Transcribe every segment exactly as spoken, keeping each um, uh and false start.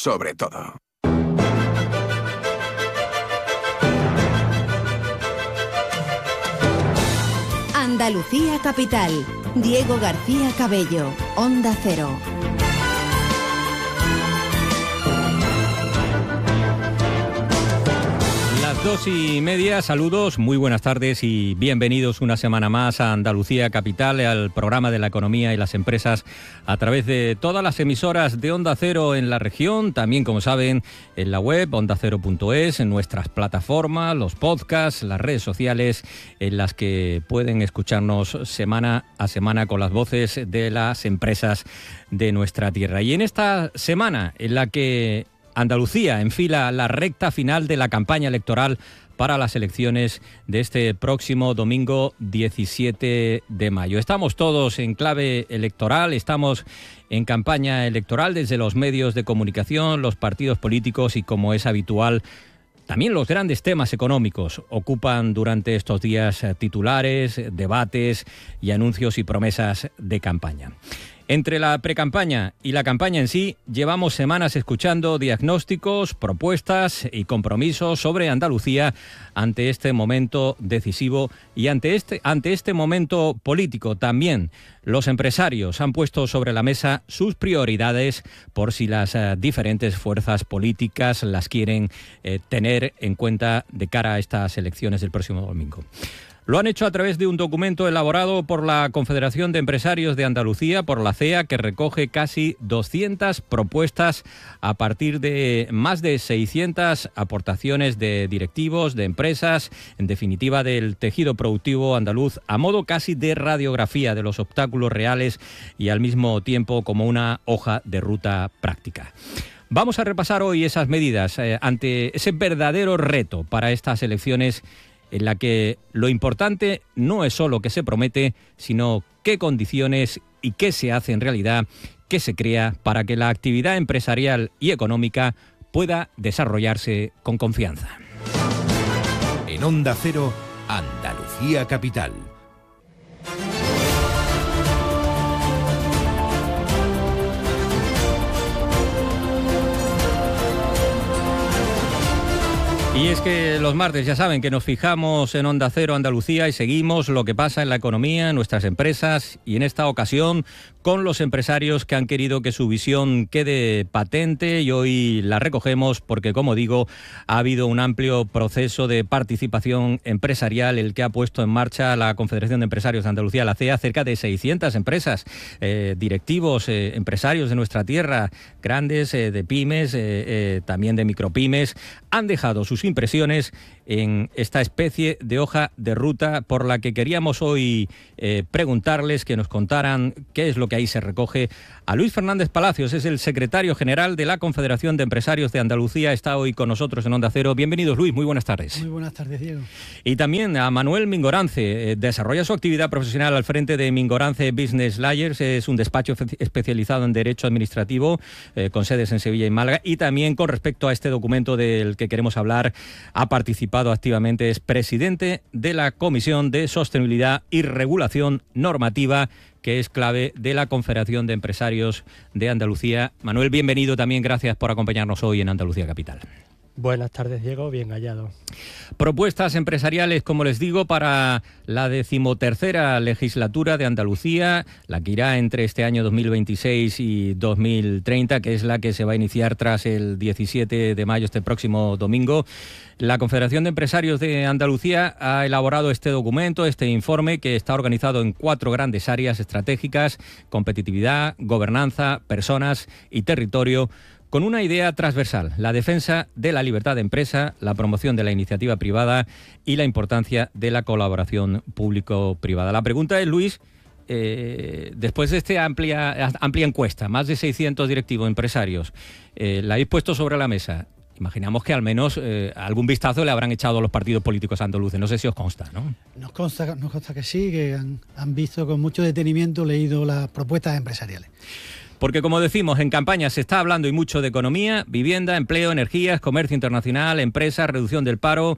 sobre todo. Andalucía Capital. Diego García Cabello, Onda Cero. Dos y media, saludos, muy buenas tardes y bienvenidos una semana más a Andalucía Capital, al programa de la economía y las empresas a través de todas las emisoras de Onda Cero en la región, también como saben en la web onda cero punto es, en nuestras plataformas, los podcasts, las redes sociales en las que pueden escucharnos semana a semana con las voces de las empresas de nuestra tierra. Y en esta semana en la que Andalucía enfila la recta final de la campaña electoral para las elecciones de este próximo domingo diecisiete de mayo. Estamos todos en clave electoral, estamos en campaña electoral desde los medios de comunicación, los partidos políticos y, como es habitual, también los grandes temas económicos ocupan durante estos días titulares, debates y anuncios y promesas de campaña. Entre la precampaña y la campaña en sí, llevamos semanas escuchando diagnósticos, propuestas y compromisos sobre Andalucía ante este momento decisivo y ante este, ante este momento político también. Los empresarios han puesto sobre la mesa sus prioridades por si las uh, diferentes fuerzas políticas las quieren eh, tener en cuenta de cara a estas elecciones del próximo domingo. Lo han hecho a través de un documento elaborado por la Confederación de Empresarios de Andalucía, por la C E A, que recoge casi doscientas propuestas a partir de más de seiscientas aportaciones de directivos, de empresas, en definitiva del tejido productivo andaluz, a modo casi de radiografía de los obstáculos reales y al mismo tiempo como una hoja de ruta práctica. Vamos a repasar hoy esas medidas eh, ante ese verdadero reto para estas elecciones, en la que lo importante no es solo qué se promete, sino qué condiciones y qué se hace en realidad, qué se crea para que la actividad empresarial y económica pueda desarrollarse con confianza. En Onda Cero, Andalucía Capital. Y es que los martes ya saben que nos fijamos en Onda Cero Andalucía y seguimos lo que pasa en la economía, en nuestras empresas, y en esta ocasión con los empresarios que han querido que su visión quede patente, y hoy la recogemos porque, como digo, ha habido un amplio proceso de participación empresarial el que ha puesto en marcha la Confederación de Empresarios de Andalucía, la C E A, cerca de seiscientas empresas, eh, directivos, eh, empresarios de nuestra tierra, grandes, eh, de pymes, eh, eh, también de micropymes, han dejado sus impresiones en esta especie de hoja de ruta por la que queríamos hoy eh, preguntarles, que nos contaran qué es lo que ahí se recoge. A Luis Fernández Palacios, es el secretario general de la Confederación de Empresarios de Andalucía, está hoy con nosotros en Onda Cero. Bienvenidos, Luis, muy buenas tardes. Muy buenas tardes, Diego. Y también a Manuel Mingorance, eh, desarrolla su actividad profesional al frente de Mingorance Business Lawyers, es un despacho especializado en Derecho Administrativo, eh, con sedes en Sevilla y Málaga, y también con respecto a este documento del que queremos hablar, ha participado activamente, es presidente de la Comisión de Sostenibilidad y Regulación Normativa, que es clave de la Confederación de Empresarios de Andalucía. Manuel, bienvenido también, gracias por acompañarnos hoy en Andalucía Capital. Buenas tardes, Diego, bien hallado. Propuestas empresariales, como les digo, para la decimotercera legislatura de Andalucía, la que irá entre este año dos mil veintiséis y dos mil treinta, que es la que se va a iniciar tras el diecisiete de mayo, este próximo domingo. La Confederación de Empresarios de Andalucía ha elaborado este documento, este informe, que está organizado en cuatro grandes áreas estratégicas: competitividad, gobernanza, personas y territorio, con una idea transversal: la defensa de la libertad de empresa, la promoción de la iniciativa privada y la importancia de la colaboración público-privada. La pregunta es, Luis, eh, después de esta amplia, amplia encuesta, más de seiscientos directivos empresarios, eh, la habéis puesto sobre la mesa. Imaginamos que al menos eh, algún vistazo le habrán echado a los partidos políticos andaluces. No sé si os consta, ¿no? Nos consta, nos consta que sí, que han, han visto con mucho detenimiento, leído las propuestas empresariales. Porque, como decimos, en campaña se está hablando y mucho de economía, vivienda, empleo, energías, comercio internacional, empresas, reducción del paro.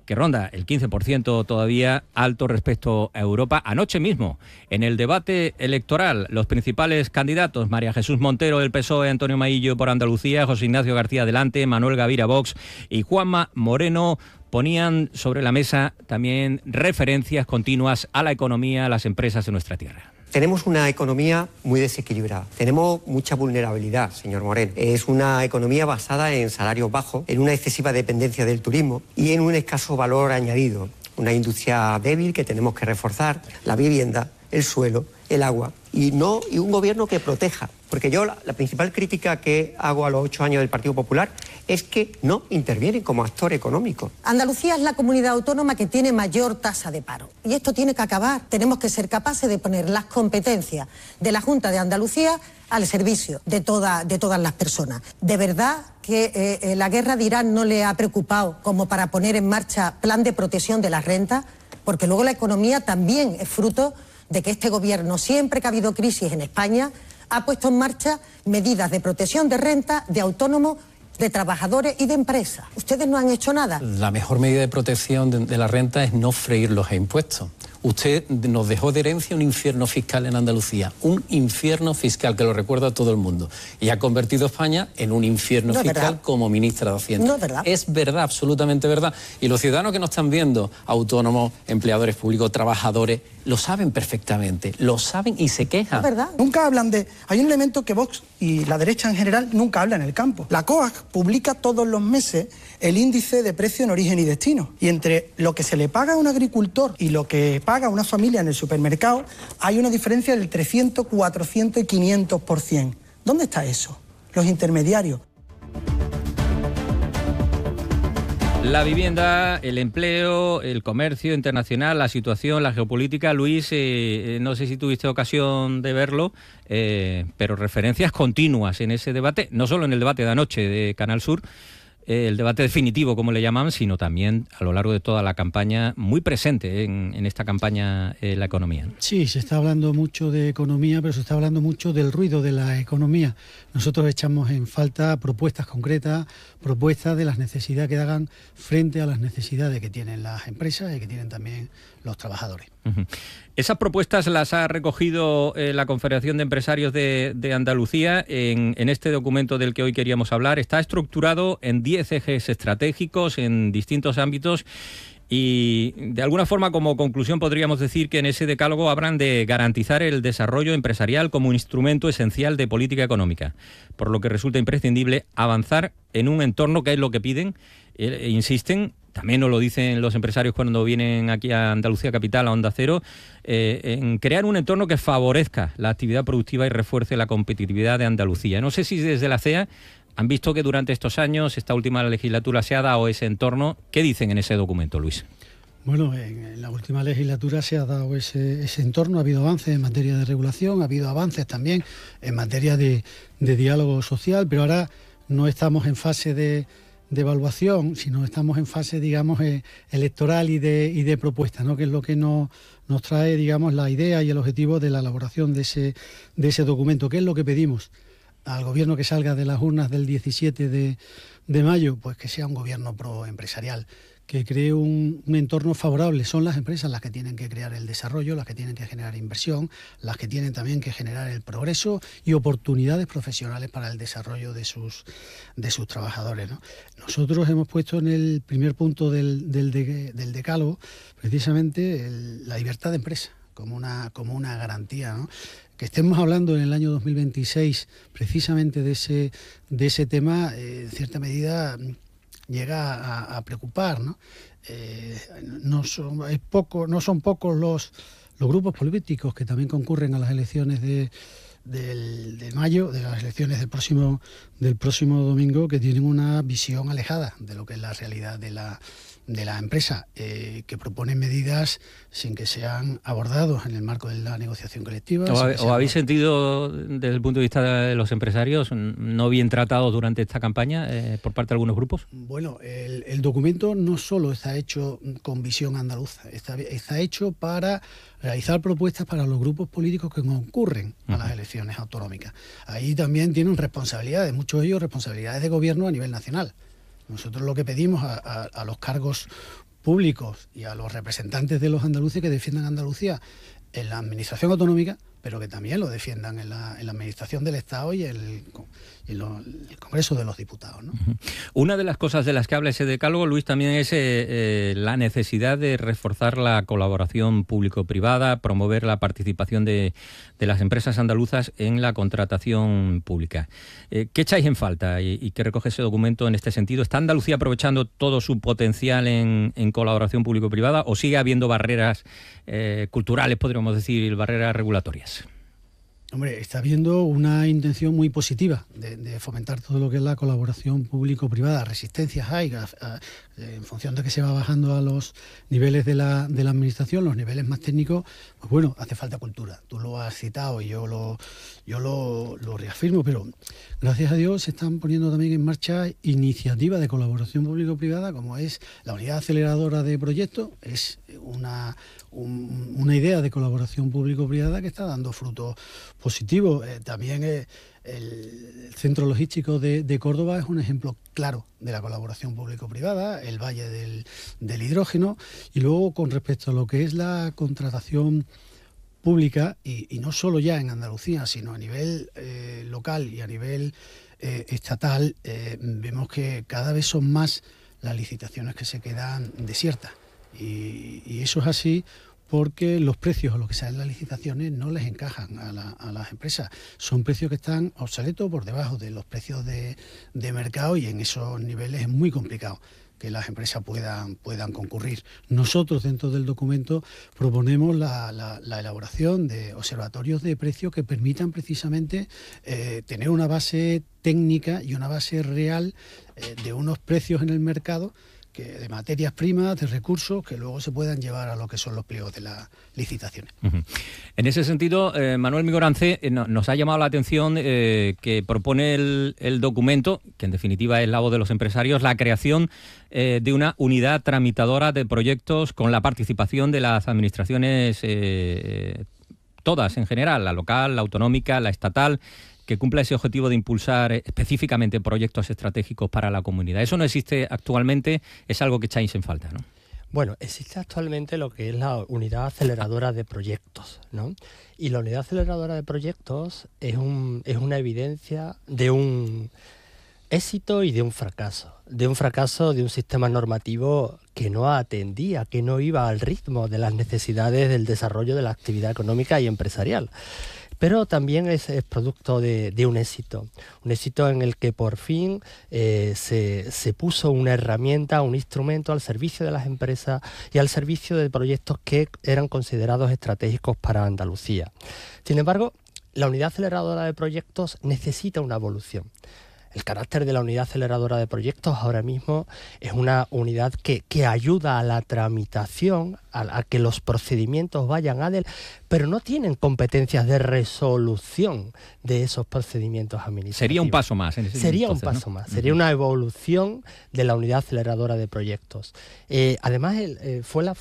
que ronda el quince por ciento todavía, alto respecto a Europa. Anoche mismo, en el debate electoral, los principales candidatos, María Jesús Montero del P S O E, Antonio Maillo por Andalucía, José Ignacio García Delante, Manuel Gavira Vox y Juanma Moreno, ponían sobre la mesa también referencias continuas a la economía, a las empresas de nuestra tierra. Tenemos una economía muy desequilibrada, tenemos mucha vulnerabilidad, señor Moreno. Es una economía basada en salarios bajos, en una excesiva dependencia del turismo y en un escaso valor añadido. Una industria débil que tenemos que reforzar, la vivienda, el suelo, el agua y, no, y un gobierno que proteja. Porque yo la, la principal crítica que hago a los ocho años del Partido Popular es que no intervienen como actor económico. Andalucía es la comunidad autónoma que tiene mayor tasa de paro. Y esto tiene que acabar. Tenemos que ser capaces de poner las competencias de la Junta de Andalucía al servicio de, toda, de todas las personas. ¿De verdad que eh, la guerra de Irán no le ha preocupado como para poner en marcha plan de protección de las rentas? Porque luego la economía también es fruto de que este gobierno, siempre que ha habido crisis en España, ha puesto en marcha medidas de protección de renta, de autónomos, de trabajadores y de empresas. ¿Ustedes no han hecho nada? La mejor medida de protección de, de la renta es no freír los impuestos. Usted nos dejó de herencia un infierno fiscal en Andalucía, un infierno fiscal, que lo recuerdo a todo el mundo, y ha convertido a España en un infierno no fiscal verdad. Como ministra de Hacienda. No es verdad. Es verdad, absolutamente verdad. Y los ciudadanos que nos están viendo, autónomos, empleadores públicos, trabajadores, lo saben perfectamente, lo saben y se quejan. Es verdad. Nunca hablan de... Hay un elemento que Vox y la derecha en general nunca habla en el campo. La COAG publica todos los meses el índice de precio en origen y destino. Y entre lo que se le paga a un agricultor y lo que paga una familia en el supermercado, hay una diferencia del trescientos, cuatrocientos y quinientos por ciento. ¿Dónde está eso? Los intermediarios. La vivienda, el empleo, el comercio internacional, la situación, la geopolítica. Luis, eh, no sé si tuviste ocasión de verlo, eh, pero referencias continuas en ese debate, no solo en el debate de anoche de Canal Sur, eh, el debate definitivo, como le llaman, sino también a lo largo de toda la campaña, muy presente en, en esta campaña eh, la economía. Sí, se está hablando mucho de economía, pero se está hablando mucho del ruido de la economía. Nosotros echamos en falta propuestas concretas, propuestas de las necesidades que hagan frente a las necesidades que tienen las empresas y que tienen también los trabajadores. Uh-huh. Esas propuestas las ha recogido eh, la Confederación de Empresarios de, de Andalucía en, en este documento del que hoy queríamos hablar. Está estructurado en diez ejes estratégicos en distintos ámbitos y de alguna forma, como conclusión, podríamos decir que en ese decálogo hablan de garantizar el desarrollo empresarial como un instrumento esencial de política económica, por lo que resulta imprescindible avanzar en un entorno, que es lo que piden, e insisten. También nos lo dicen los empresarios cuando vienen aquí a Andalucía Capital, a Onda Cero, eh, en crear un entorno que favorezca la actividad productiva y refuerce la competitividad de Andalucía. No sé si desde la C E A han visto que durante estos años, esta última legislatura, se ha dado ese entorno. ¿Qué dicen en ese documento, Luis? Bueno, en, en la última legislatura se ha dado ese, ese entorno, ha habido avances en materia de regulación, ha habido avances también en materia de, de diálogo social, pero ahora no estamos en fase de... de evaluación, sino estamos en fase, digamos, eh, electoral y de, y de propuesta, ¿no? Que es lo que nos, nos trae, digamos, la idea y el objetivo de la elaboración de ese, de ese documento. ¿Qué es lo que pedimos al gobierno que salga de las urnas del diecisiete de, de mayo? Pues que sea un gobierno proempresarial, que cree un, un entorno favorable. Son las empresas las que tienen que crear el desarrollo, las que tienen que generar inversión, las que tienen también que generar el progreso y oportunidades profesionales para el desarrollo de sus, de sus trabajadores, ¿no? Nosotros hemos puesto en el primer punto del, del, de, del decálogo precisamente el, la libertad de empresa como una, como una garantía, ¿no? Que estemos hablando en el año dos mil veintiséis precisamente de ese, de ese tema, eh, en cierta medida llega a, a preocupar, ¿no? Eh, no son, es poco, no son pocos los, los grupos políticos que también concurren a las elecciones de, del, de mayo, de las elecciones del próximo, del próximo domingo, que tienen una visión alejada de lo que es la realidad de la, de la empresa, eh, que proponen medidas sin que sean abordados en el marco de la negociación colectiva. ¿O, ha, o habéis sentido, desde el punto de vista de los empresarios, no bien tratados durante esta campaña eh, por parte de algunos grupos? Bueno, el, el documento no solo está hecho con visión andaluza, está, está hecho para realizar propuestas para los grupos políticos que concurren a las elecciones autonómicas. Ahí también tienen responsabilidades, muchos de ellos responsabilidades de gobierno a nivel nacional. Nosotros lo que pedimos a, a, a los cargos públicos y a los representantes de los andaluces que defiendan Andalucía en la administración autonómica, pero que también lo defiendan en la, en la administración del Estado y el, y lo, el Congreso de los Diputados, ¿no? Una de las cosas de las que habla ese decálogo, Luis, también es eh, eh, la necesidad de reforzar la colaboración público-privada, promover la participación de, de las empresas andaluzas en la contratación pública. Eh, ¿Qué echáis en falta y, y qué recoge ese documento en este sentido? ¿Está Andalucía aprovechando todo su potencial en, en colaboración público-privada o sigue habiendo barreras eh, culturales, podríamos decir, barreras regulatorias? Hombre, está habiendo una intención muy positiva de, de fomentar todo lo que es la colaboración público-privada. Resistencias hay, a, a, en función de que se va bajando a los niveles de la, de la administración, los niveles más técnicos, pues bueno, hace falta cultura. Tú lo has citado y yo lo, yo lo, lo reafirmo, pero gracias a Dios se están poniendo también en marcha iniciativas de colaboración público-privada, como es la unidad aceleradora de proyectos, es una, un, una idea de colaboración público-privada que está dando frutos positivos. Eh, también eh, el centro logístico de, de Córdoba es un ejemplo claro de la colaboración público-privada, el Valle del, del Hidrógeno, y luego con respecto a lo que es la contratación pública, y, y no solo ya en Andalucía, sino a nivel eh, local y a nivel eh, estatal, eh, vemos que cada vez son más las licitaciones que se quedan desiertas, y, y eso es así porque los precios a los que salen las licitaciones no les encajan a, la, a las empresas. Son precios que están obsoletos, por debajo de los precios de, de mercado, y en esos niveles es muy complicado que las empresas puedan, puedan concurrir. Nosotros, dentro del documento, proponemos la, la, la elaboración de observatorios de precios que permitan precisamente eh, tener una base técnica y una base real eh, de unos precios en el mercado, que de materias primas, de recursos, que luego se puedan llevar a lo que son los pliegos de las licitaciones. Uh-huh. En ese sentido, eh, Manuel Migorance, eh, no, nos ha llamado la atención eh, que propone el, el documento, que en definitiva es la voz de los empresarios, la creación eh, de una unidad tramitadora de proyectos con la participación de las administraciones eh, todas en general, la local, la autonómica, la estatal, que cumpla ese objetivo de impulsar específicamente proyectos estratégicos para la comunidad. Eso no existe actualmente, es algo que echáis en falta, ¿no? Bueno, existe actualmente lo que es la unidad aceleradora de proyectos, ¿no? Y la unidad aceleradora de proyectos es, un, es una evidencia de un éxito y de un fracaso. De un fracaso de un sistema normativo que no atendía, que no iba al ritmo de las necesidades del desarrollo de la actividad económica y empresarial. Pero también es, es producto de, de un éxito, un éxito en el que por fin eh, se, se puso una herramienta, un instrumento al servicio de las empresas y al servicio de proyectos que eran considerados estratégicos para Andalucía. Sin embargo, la unidad aceleradora de proyectos necesita una evolución. El carácter de la unidad aceleradora de proyectos ahora mismo es una unidad que, que ayuda a la tramitación, a, a que los procedimientos vayan adelante, pero no tienen competencias de resolución de esos procedimientos administrativos. Sería un paso más. En ese Sería entonces, un paso ¿no? más, sería una evolución de la unidad aceleradora de proyectos. Eh, además, el, eh, fue la